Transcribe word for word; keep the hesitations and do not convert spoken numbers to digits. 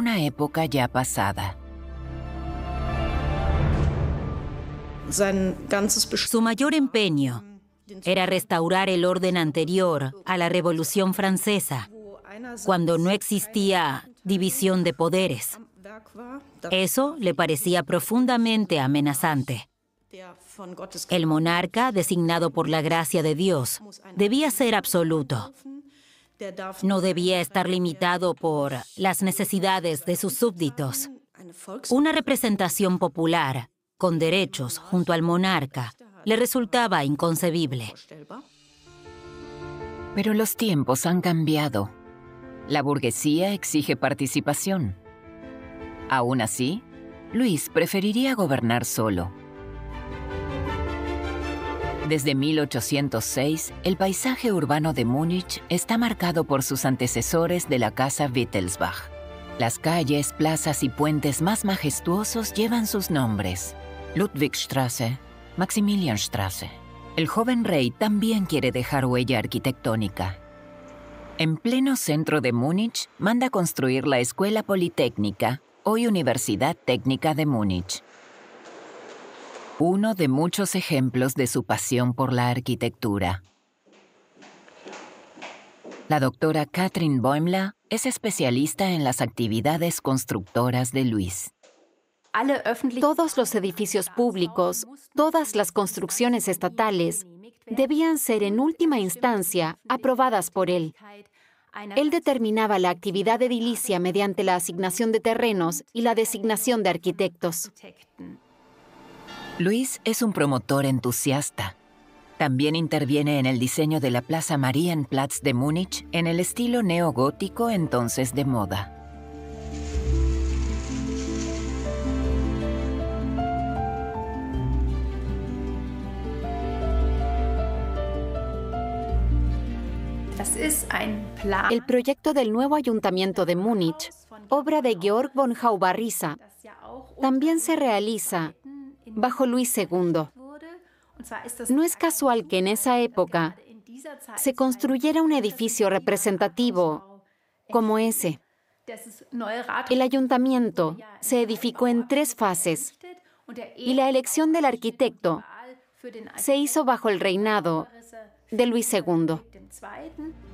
una época ya pasada. Su mayor empeño era restaurar el orden anterior a la Revolución Francesa, cuando no existía división de poderes. Eso le parecía profundamente amenazante. El monarca, designado por la gracia de Dios, debía ser absoluto. No debía estar limitado por las necesidades de sus súbditos. Una representación popular, con derechos junto al monarca, le resultaba inconcebible. Pero los tiempos han cambiado. La burguesía exige participación. Aún así, Luis preferiría gobernar solo. Desde mil ochocientos seis, el paisaje urbano de Múnich está marcado por sus antecesores de la Casa Wittelsbach. Las calles, plazas y puentes más majestuosos llevan sus nombres: Ludwigstraße, Maximilianstraße. El joven rey también quiere dejar huella arquitectónica. En pleno centro de Múnich, manda construir la Escuela Politécnica, hoy Universidad Técnica de Múnich. Uno de muchos ejemplos de su pasión por la arquitectura. La doctora Katrin Bäumler es especialista en las actividades constructoras de Luis. Todos los edificios públicos, todas las construcciones estatales, debían ser en última instancia aprobadas por él. Él determinaba la actividad edilicia mediante la asignación de terrenos y la designación de arquitectos. Luis es un promotor entusiasta. También interviene en el diseño de la Plaza Marienplatz de Múnich en el estilo neogótico entonces de moda. El proyecto del nuevo ayuntamiento de Múnich, obra de Georg von Haubarrisa, también se realiza bajo Luis segundo. No es casual que en esa época se construyera un edificio representativo como ese. El ayuntamiento se edificó en tres fases y la elección del arquitecto se hizo bajo el reinado de Luis segundo.